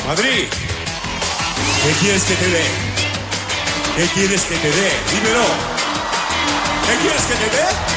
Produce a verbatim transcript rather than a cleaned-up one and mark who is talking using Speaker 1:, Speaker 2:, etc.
Speaker 1: Madrid, ¿qué quieres que te dé? ¿Qué quieres que te dé? Dímelo. ¿Qué quieres que te dé?